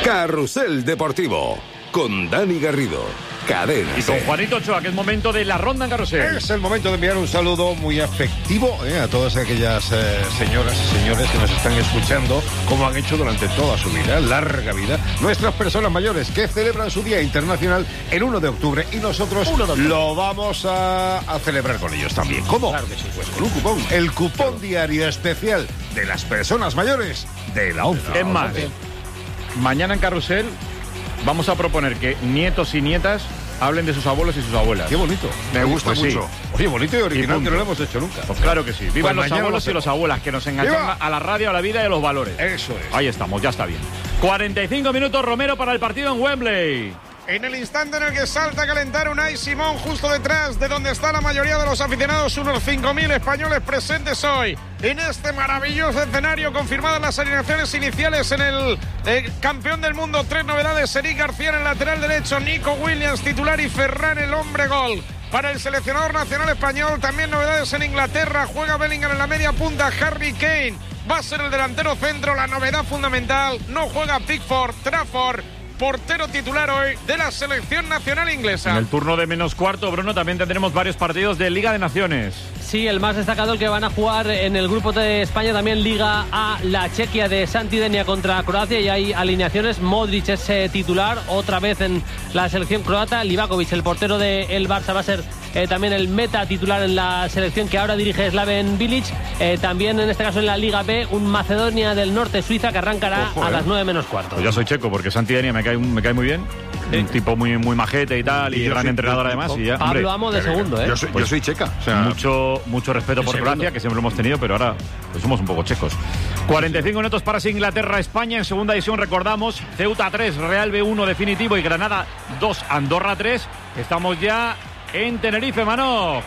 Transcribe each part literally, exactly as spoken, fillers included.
Carrusel Deportivo, con Dani Garrido. Cadena. Y con Juanito Ochoa, que es momento de la ronda en Carrusel. Es el momento de enviar un saludo muy afectivo eh, a todas aquellas eh, señoras y señores que nos están escuchando, como han hecho durante toda su vida, larga vida, nuestras personas mayores que celebran su Día Internacional el uno de octubre y nosotros lo vamos a, a celebrar con ellos también. ¿Cómo? Claro que sí. Pues con un cupón, el cupón diario especial de las personas mayores de la ONCE. Es más, mañana en Carrusel vamos a proponer que nietos y nietas hablen de sus abuelos y sus abuelas. Qué bonito. Me gusta pues mucho. Sí. Oye, bonito y original, que no lo hemos hecho nunca. Pues claro que sí. Vivan Pues los abuelos y las abuelas, que nos enganchan ¡Viva! a la radio, a la vida y a los valores. Eso es. Ahí estamos, ya está bien. cuarenta y cinco minutos, Romero, para el partido en Wembley. En el instante en el que salta a calentar Unai Simón justo detrás de donde está la mayoría de los aficionados, unos cinco mil españoles presentes hoy en este maravilloso escenario, confirmadas las alineaciones iniciales en el eh, campeón del mundo. Tres novedades: Eric García en el lateral derecho, Nico Williams titular y Ferran el hombre gol. Para el seleccionador nacional español, también novedades en Inglaterra. Juega Bellingham en la media punta, Harry Kane va a ser el delantero centro. La novedad fundamental, no juega Pickford, Trafford, portero titular hoy de la selección nacional inglesa. En el turno de menos cuarto, Bruno, también tendremos varios partidos de Liga de Naciones. Sí, el más destacado, el que van a jugar en el grupo de España, también Liga A, la Chequia de Santidenia contra Croacia, y hay alineaciones. Modric es eh, titular otra vez en la selección croata. Livakovic, el portero del Barça, va a ser eh, también el meta titular en la selección que ahora dirige Slaven Bilic. Eh, también en este caso en la Liga B, un Macedonia del Norte, Suiza, que arrancará Ojo, a eh. las nueve menos cuarto. Pues ya soy checo, porque Santidenia me cae, me cae muy bien. Sí. Un tipo muy, muy majete y tal, y, y gran soy, entrenador además. Y ya, Pablo hombre, Amo de segundo, ¿eh? Yo soy, pues, yo soy checa. O sea, mucho, mucho respeto por segundo. Croacia, que siempre lo hemos tenido, pero ahora pues somos un poco checos. cuarenta y cinco minutos para Inglaterra-España. En segunda división, recordamos, Ceuta tres, Real B uno definitivo y Granada dos, Andorra tres. Estamos ya en Tenerife, Manó.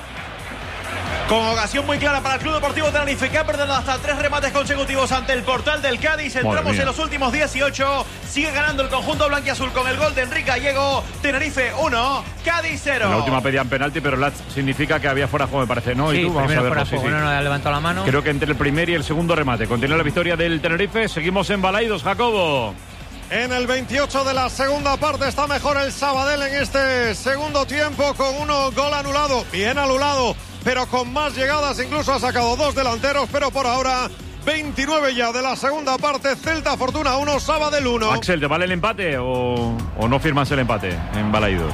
Con ocasión muy clara para el Club Deportivo Tenerife, que ha perdido hasta tres remates consecutivos ante el portal del Cádiz. Entramos en los últimos dieciocho. Sigue ganando el conjunto blanquiazul con el gol de Enrique Gallego. Tenerife uno, Cádiz cero. En la última pedían penalti, pero Latz significa que había fuera de juego, me parece. No, sí, y tú, vamos a ver. Fuera Sí, juego, sí. no, no, levantó la mano. Creo que entre el primer y el segundo remate continúa la victoria del Tenerife. Seguimos en Balaidos, Jacobo. En el veintiocho de la segunda parte está mejor el Sabadell en este segundo tiempo, con uno gol anulado, bien anulado, pero con más llegadas, incluso ha sacado dos delanteros, pero por ahora veintinueve ya de la segunda parte. Celta Fortuna uno, Sabadell uno. Axel, ¿te vale el empate o, o no firmas el empate en Balaidos?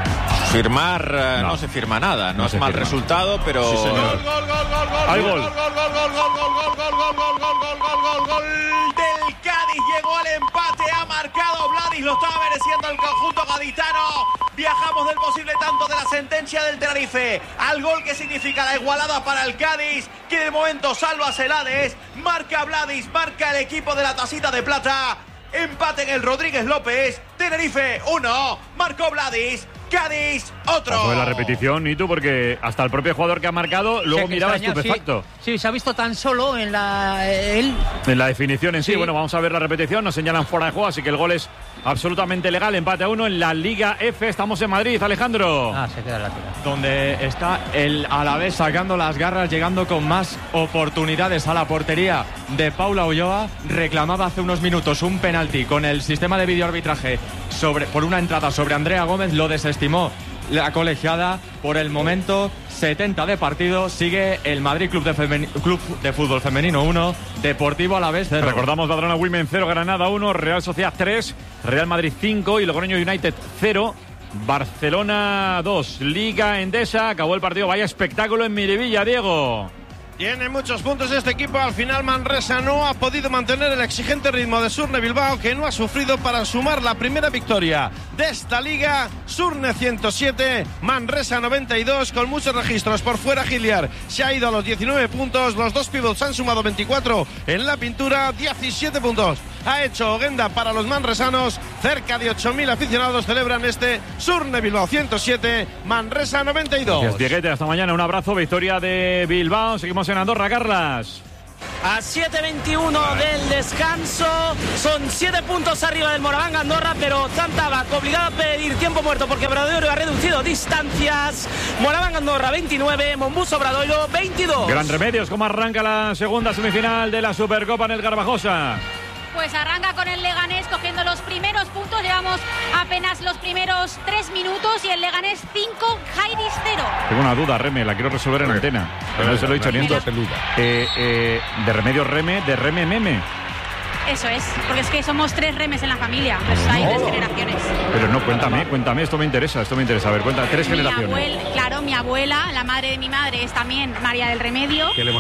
Firmar eh, no. no se firma nada, no, no es mal firma. resultado, pero sí, gol, gol, gol, gol, gol, hay gol, gol, gol, gol, gol, gol, gol, gol, gol, gol, gol, gol, gol, gol, gol del Cádiz. Llegó al empate, ha marcado Vladis, lo estaba mereciendo el conjunto gaditano. Viajamos del posible tanto de la sentencia del Tenerife al gol que significa la igualada para el Cádiz, que de momento salva Celades. Marca Vladis, marca el equipo de la tacita de plata. Empate en el Rodríguez López. Tenerife uno, marcó Vladis. Cádiz, otro. Fue la repetición, y tú, porque hasta el propio jugador que ha marcado luego sí, miraba extraña, estupefacto. Sí, sí, se ha visto tan solo en la él. En la definición en sí. Sí. Bueno, vamos a ver la repetición. Nos señalan fuera de juego, así que el gol es absolutamente legal. Empate a uno en la Liga F. Estamos en Madrid, Alejandro. Ah, se queda la tira. Donde está el Alavés sacando las garras, llegando con más oportunidades a la portería de Paula Ulloa. Reclamaba hace unos minutos un penalti con el sistema de videoarbitraje sobre, por una entrada sobre Andrea Gómez. Lo desestimó la colegiada. Por el momento, setenta de partido. Sigue el Madrid Club de, Femen... Club de Fútbol Femenino uno, Deportivo Alavés cero. Recordamos Badalona Women cero, Granada uno, Real Sociedad tres, Real Madrid cinco y Logroño United cero. Barcelona dos, Liga Endesa. Acabó el partido. Vaya espectáculo en Miribilla, Diego. Tiene muchos puntos este equipo. Al final Manresa no ha podido mantener el exigente ritmo de Surne Bilbao, que no ha sufrido para sumar la primera victoria de esta liga. Surne ciento siete, Manresa noventa y dos, con muchos registros. Por fuera Giliar se ha ido a los diecinueve puntos. Los dos pivots han sumado veinticuatro en la pintura, diecisiete puntos ha hecho Oguenda para los manresanos. Cerca de ocho mil aficionados celebran este Surne Bilbao ciento siete, Manresa noventa y dos. Gracias, Dieguete. Hasta mañana. Un abrazo. Victoria de Bilbao. Seguimos en Andorra, Carlas. A siete veintiuno del descanso, son siete puntos arriba del Moraván Andorra, pero Zantabac obligado a pedir tiempo muerto porque Obradoiro ha reducido distancias. Moraván Andorra veintinueve, Monbus Obradoiro veintidós. Gran Remedios, ¿cómo arranca la segunda semifinal de la Supercopa en el Garbajosa? Pues arranca con el Leganés cogiendo los primeros puntos. Llevamos apenas los primeros tres minutos y el Leganés cinco, Jairis cero. Tengo una duda, Reme, la quiero resolver en antena. Pero no se lo he dicho ni antes. Eh, eh, de remedio Reme, de Reme Meme. Eso es, porque es que somos tres remes en la familia, pues hay tres generaciones. Pero no, cuéntame, cuéntame, esto me interesa, esto me interesa. A ver, cuenta, tres Mi generaciones. abuela, claro, mi abuela, la madre de mi madre, es también María del Remedio.